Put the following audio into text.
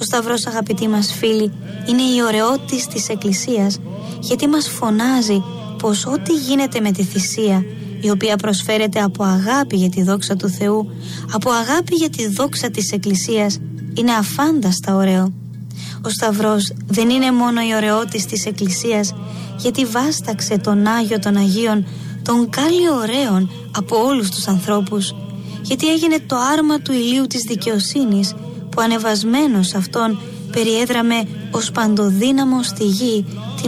Σταυρός, αγαπητοί μας φίλοι, είναι η ωραιότης της Εκκλησίας, γιατί μας φωνάζει πως ό,τι γίνεται με τη θυσία, η οποία προσφέρεται από αγάπη για τη δόξα του Θεού, από αγάπη για τη δόξα της Εκκλησίας, είναι αφάνταστα ωραίο. Ο Σταυρός δεν είναι μόνο η ωραιότης της Εκκλησίας, γιατί βάσταξε τον Άγιο των Αγίων, τον κάλλιο ωραίον από όλους τους ανθρώπους, γιατί έγινε το άρμα του ηλίου της δικαιοσύνης, που ανεβασμένος αυτόν περιέδραμε ως παντοδύναμο στη γη την